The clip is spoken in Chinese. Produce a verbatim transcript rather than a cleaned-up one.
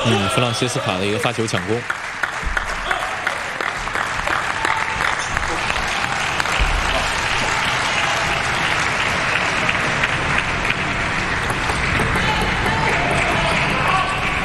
嗯，弗朗西斯卡的一个发球抢攻。